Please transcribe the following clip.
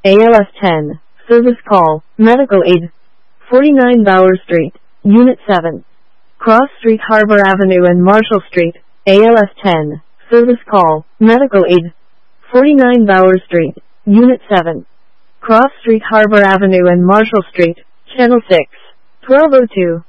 ALS 10. Service call. Medical aid. 49 Bauer Street, Unit 7. Cross Street, Harbor Avenue and Marshall Street. ALS 10. Service call. Medical aid. 49 Bauer Street, Unit 7. Cross Street, Harbor Avenue and Marshall Street. Channel 6. 1202.